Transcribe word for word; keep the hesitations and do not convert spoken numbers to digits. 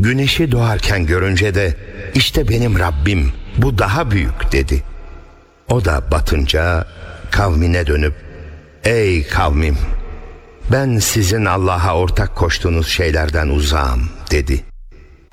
Güneşi doğarken görünce de işte benim Rabbim bu daha büyük dedi. O da batınca kavmine dönüp ey kavmim, ben sizin Allah'a ortak koştuğunuz şeylerden uzağım dedi.